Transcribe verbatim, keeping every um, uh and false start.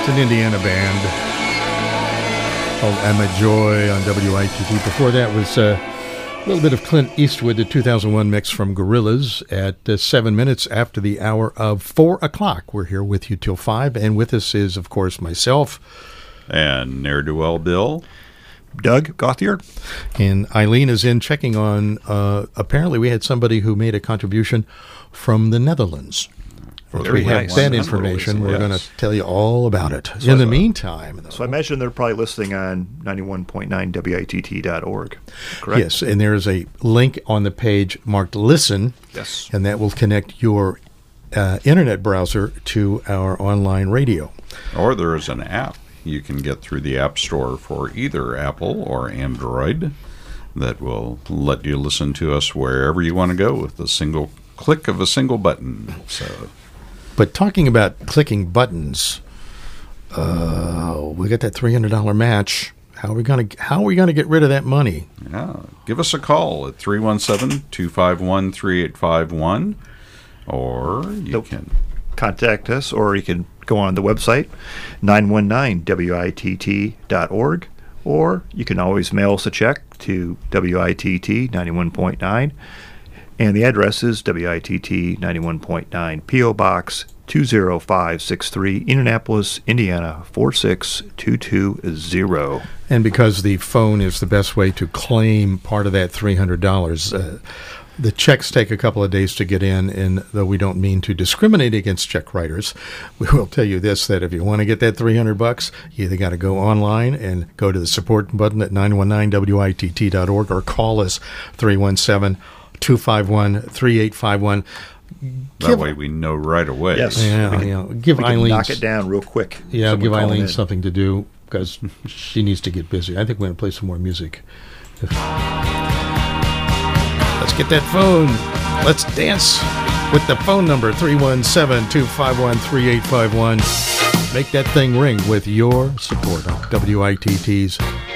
It's an Indiana band called Emma Joy on W I T T. Before that was uh, a little bit of Clint Eastwood, the two thousand one mix from Gorillaz at uh, seven minutes after the hour of four o'clock. We're here with you till five, and with us is, of course, myself. And ne'er-do-well Bill. Doug Gauthier. And Eileen is in checking on, uh, apparently we had somebody who made a contribution from the Netherlands. If we have that information, we're yes. going to tell you all about it. So in the meantime, though, so I imagine they're probably listening on ninety-one point nine W I T T dot org, correct? Yes, and there is a link on the page marked Listen, yes, and that will connect your uh, internet browser to our online radio. Or there is an app you can get through the App Store for either Apple or Android that will let you listen to us wherever you want to go with a single click of a single button. So. But talking about clicking buttons, uh, we got that three hundred dollars match. How are we going to how are we going to get rid of that money? Yeah, give us a call at three one seven, two five one, three eight five one, or you nope. can contact us, or you can go on the website nine one nine W I T T dot org, or you can always mail us a check to W I T T ninety-one point nine. And the address is W I T T ninety-one point nine, P O. Box two zero five six three, Indianapolis, Indiana four six two two zero. And because the phone is the best way to claim part of that three hundred dollars, uh, the checks take a couple of days to get in, and though we don't mean to discriminate against check writers, we will tell you this, that if you want to get that three hundred bucks, you either got to go online and go to the support button at nine one nine W I T T dot org or call us three one seven, two five one, three eight five one. That give, way we know right away. Yes. Yeah, we can, you know, give we can Eileen knock it down real quick. Yeah, give Eileen something to do because she needs to get busy. I think we're going to play some more music. Let's get that phone. Let's dance with the phone number three one seven, two five one, three eight five one. Make that thing ring with your support on W I T T's